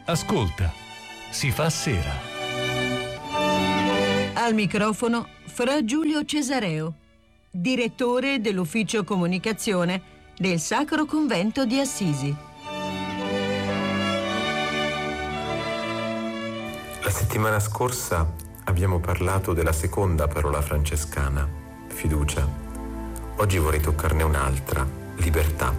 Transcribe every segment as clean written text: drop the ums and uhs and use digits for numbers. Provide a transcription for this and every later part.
Ascolta, si fa sera. Al microfono Fra Giulio Cesareo, direttore dell'ufficio comunicazione del Sacro Convento di Assisi. La settimana scorsa abbiamo parlato della seconda parola francescana, fiducia. Oggi vorrei toccarne un'altra, libertà.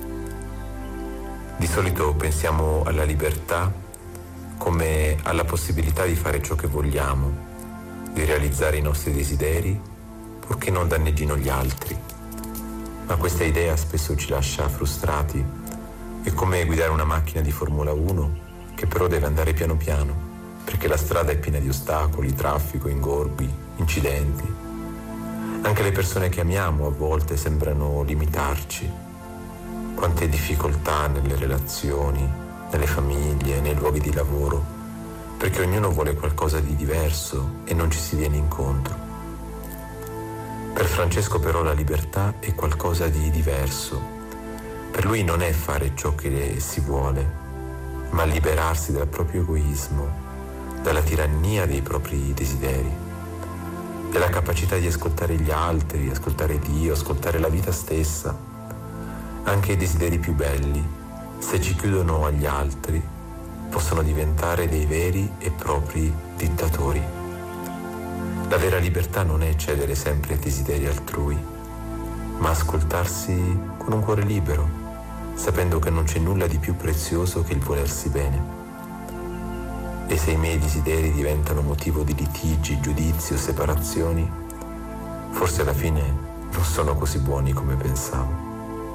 Di solito pensiamo alla libertà come alla possibilità di fare ciò che vogliamo, di realizzare i nostri desideri, purché non danneggino gli altri. Ma questa idea spesso ci lascia frustrati. È come guidare una macchina di Formula 1 che però deve andare piano piano, perché la strada è piena di ostacoli, traffico, ingorghi, incidenti. Anche le persone che amiamo a volte sembrano limitarci. Quante difficoltà nelle relazioni, nelle famiglie, nei luoghi di lavoro, perché ognuno vuole qualcosa di diverso e non ci si viene incontro. Per Francesco però la libertà è qualcosa di diverso. Per lui non è fare ciò che si vuole, ma liberarsi dal proprio egoismo, dalla tirannia dei propri desideri, della capacità di ascoltare gli altri, ascoltare Dio, ascoltare la vita stessa. Anche i desideri più belli, se ci chiudono agli altri, possono diventare dei veri e propri dittatori. La vera libertà non è cedere sempre ai desideri altrui, ma ascoltarsi con un cuore libero, sapendo che non c'è nulla di più prezioso che il volersi bene. E se i miei desideri diventano motivo di litigi, giudizi o separazioni, forse alla fine non sono così buoni come pensavo.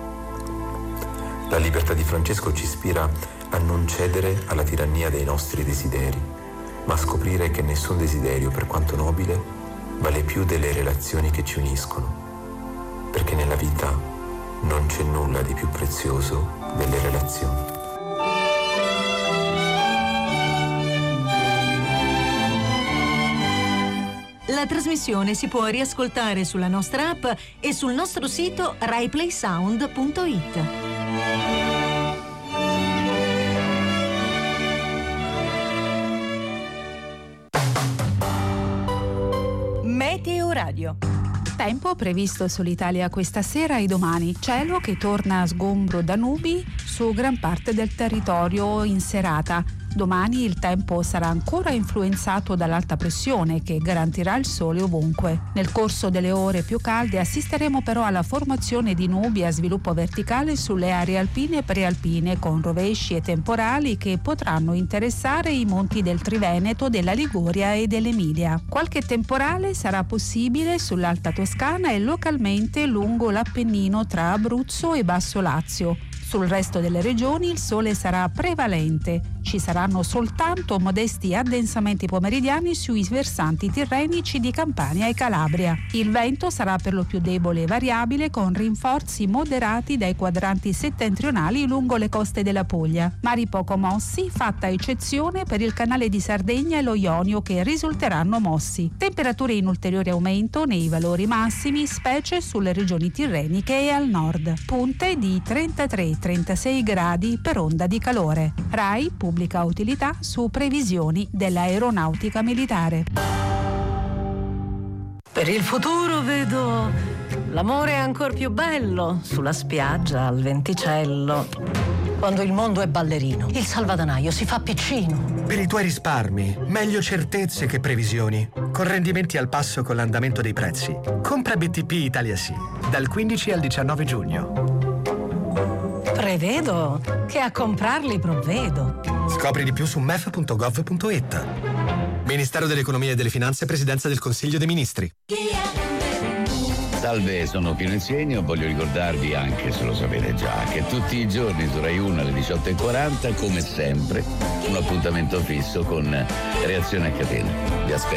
La libertà di Francesco ci ispira a non cedere alla tirannia dei nostri desideri, ma a scoprire che nessun desiderio, per quanto nobile, vale più delle relazioni che ci uniscono, perché nella vita non c'è nulla di più prezioso delle relazioni. La trasmissione si può riascoltare sulla nostra app e sul nostro sito raiplaysound.it. Meteo Radio. Tempo previsto sull'Italia questa sera e domani. Cielo che torna a sgombro da nubi su gran parte del territorio in serata. Domani il tempo sarà ancora influenzato dall'alta pressione che garantirà il sole ovunque. Nel corso delle ore più calde assisteremo però alla formazione di nubi a sviluppo verticale sulle aree alpine e prealpine con rovesci e temporali che potranno interessare i monti del Triveneto, della Liguria e dell'Emilia. Qualche temporale sarà possibile sull'Alta Toscana e localmente lungo l'Appennino tra Abruzzo e Basso Lazio. Sul resto delle regioni il sole sarà prevalente. Ci saranno soltanto modesti addensamenti pomeridiani sui versanti tirrenici di Campania e Calabria. Il vento sarà per lo più debole e variabile con rinforzi moderati dai quadranti settentrionali lungo le coste della Puglia. Mari poco mossi, fatta eccezione per il canale di Sardegna e lo Ionio che risulteranno mossi. Temperature in ulteriore aumento nei valori massimi, specie sulle regioni tirreniche e al nord. Punte di 33-36 gradi per onda di calore. RAI pubblica utilità su previsioni dell'aeronautica militare. Per il futuro vedo l'amore ancor più bello sulla spiaggia al venticello. Quando il mondo è ballerino, il salvadanaio si fa piccino. Per i tuoi risparmi, meglio certezze che previsioni. Con rendimenti al passo con l'andamento dei prezzi. Compra BTP Italia Sì, dal 15 al 19 giugno. Prevedo che a comprarli provvedo. Scopri di più su mef.gov.it. Ministero dell'Economia e delle Finanze, Presidenza del Consiglio dei Ministri. Salve, sono Pino Insegno. Voglio ricordarvi, anche se lo sapete già, che tutti i giorni su Rai 1 alle 18:40, come sempre, un appuntamento fisso con Reazione a catena. Vi aspetto.